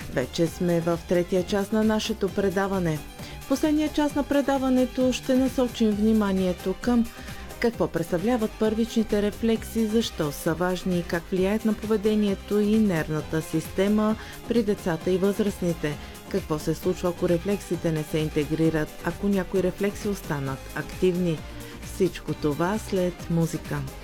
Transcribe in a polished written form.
Вече сме в третия част на нашето предаване. В последния част на предаването ще насочим вниманието към какво представляват първичните рефлекси, защо са важни и как влияят на поведението и нервната система при децата и възрастните. Какво се случва, ако рефлексите не се интегрират, ако някои рефлекси останат активни. Всичко това след музика.